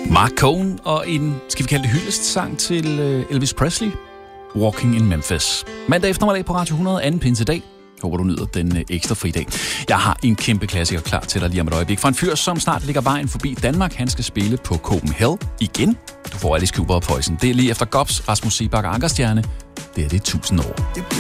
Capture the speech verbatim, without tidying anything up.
Mark Cohn og en, skal vi kalde det hyldestsang til Elvis Presley, Walking in Memphis. Mandag eftermiddag på Radio hundrede, anden pinsedag. Håber du nyder den ekstra fridag. Jeg har en kæmpe klassiker klar til dig lige om et øjeblik. For en fyr, som snart ligger vejen forbi Danmark. Han skal spille på Copenhagen igen. Du får Alice Cooper og Poison. Det er lige efter Gobs, Rasmus Seebach og Ankerstjerne. Det er det tusind år.